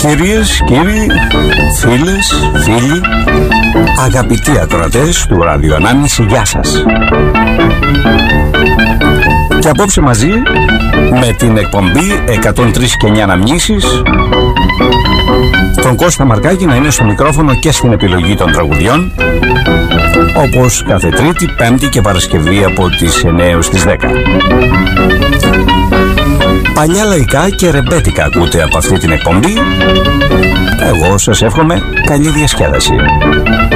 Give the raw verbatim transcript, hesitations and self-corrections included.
Κυρίες, κύριοι, φίλες, φίλοι, αγαπητοί ακροατές του Ραδιοανάμνηση, γεια σας. Και απόψε μαζί με την εκπομπή εκατόν τρία και εννιά Αναμνήσεις, τον Κώστα Μαρκάκη να είναι στο μικρόφωνο και στην επιλογή των τραγουδιών, όπως κάθε Τρίτη, Πέμπτη και Παρασκευή από τις εννιά έως τις δέκα. Παλιά λαϊκά και ρεμπέτικα ακούτε από αυτή την εκπομπή. Εγώ σας εύχομαι καλή διασκέδαση.